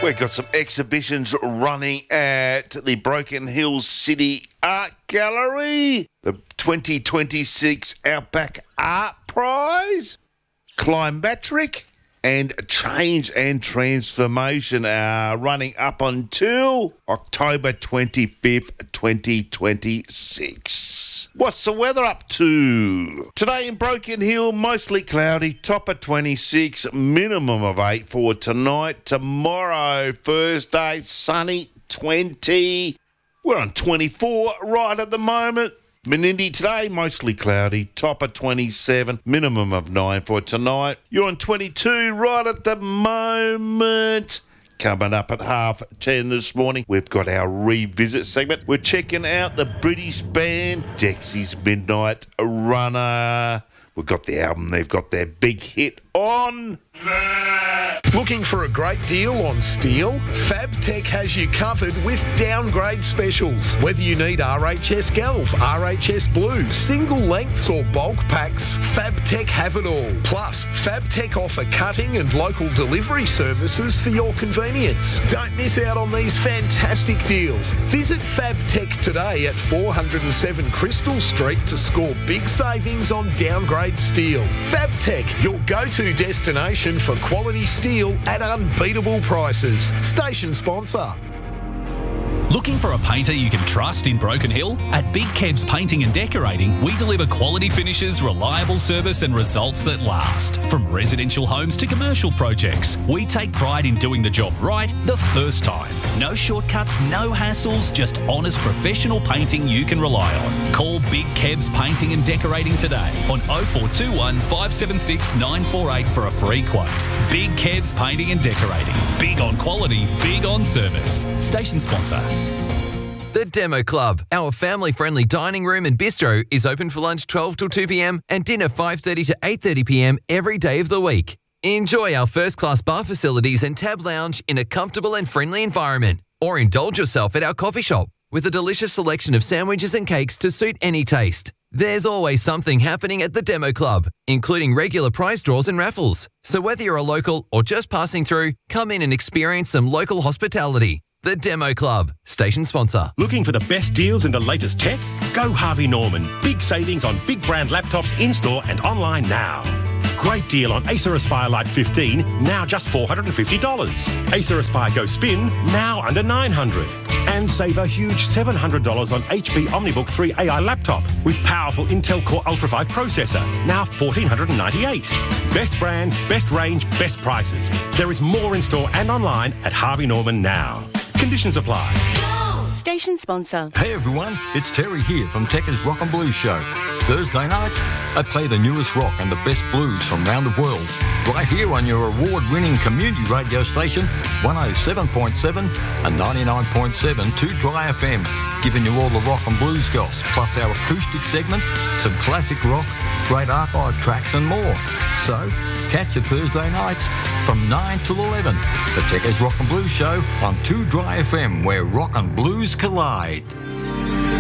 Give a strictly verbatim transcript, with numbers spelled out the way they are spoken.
We've got some exhibitions running at the Broken Hill City Art Gallery. The twenty twenty-six Outback Art Prize, Climatric, and Change and Transformation are running up until October twenty-fifth, twenty twenty-six. What's the weather up to? Today in Broken Hill, mostly cloudy, top of twenty-six, minimum of eight for tonight. Tomorrow, Thursday, sunny, twenty. We're on twenty-four right at the moment. Menindee today, mostly cloudy, top of twenty-seven, minimum of nine for tonight. You're on twenty-two right at the moment. Coming up at half ten this morning, we've got our revisit segment. We're checking out the British band Dexy's Midnight Runner. We've got the album, they've got their big hit on. Looking for a great deal on steel? Fabtech has you covered with downgrade specials. Whether you need R H S Galv, R H S Blue, single lengths or bulk packs, Fabtech have it all. Plus, Fabtech offer cutting and local delivery services for your convenience. Don't miss out on these fantastic deals. Visit Fabtech today at four oh seven Crystal Street to score big savings on downgrade steel. Fabtech, your go-to destination for quality steel at unbeatable prices. Station sponsor. Looking for a painter you can trust in Broken Hill? At Big Kebs Painting and Decorating, we deliver quality finishes, reliable service and results that last. From residential homes to commercial projects, we take pride in doing the job right the first time. No shortcuts, no hassles, just honest professional painting you can rely on. Call Big Kebs Painting and Decorating today on oh four two one, five seven six, nine four eight for a free quote. Big Kebs Painting and Decorating. Big on quality, big on service. Station sponsor. The Demo Club, our family-friendly dining room and bistro, is open for lunch twelve till two p.m. and dinner five thirty to eight thirty p.m. every day of the week. Enjoy our first-class bar facilities and tab lounge in a comfortable and friendly environment. Or indulge yourself at our coffee shop with a delicious selection of sandwiches and cakes to suit any taste. There's always something happening at the Demo Club, including regular prize draws and raffles. So whether you're a local or just passing through, come in and experience some local hospitality. The Demo Club, station sponsor. Looking for the best deals in the latest tech? Go Harvey Norman. Big savings on big brand laptops in-store and online now. Great deal on Acer Aspire Lite fifteen, now just four hundred fifty dollars. Acer Aspire Go Spin, now under nine hundred dollars. And save a huge seven hundred dollars on H P OmniBook three A I laptop with powerful Intel Core Ultra five processor, now one thousand four hundred ninety-eight dollars. Best brands, best range, best prices. There is more in store and online at Harvey Norman now. Conditions apply. Station sponsor. Hey everyone, it's Terry here from Tekka's Rock and Blues Show. Thursday nights, I play the newest rock and the best blues from around the world, right here on your award-winning community radio station, one oh seven point seven and ninety-nine point seven two Dry F M, giving you all the rock and blues goss, plus our acoustic segment, some classic rock, great archive tracks and more. So, catch it Thursday nights from nine till eleven, the Tekka's Rock and Blues Show on two Dry F M, where rock and blues collide.